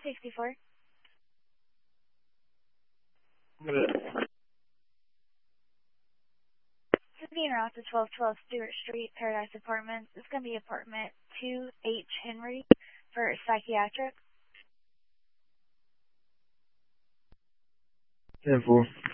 264. This is being routed to 1212 Stewart Street, Paradise Apartments. It's going to be apartment 2H Henry for psychiatric. 10-4.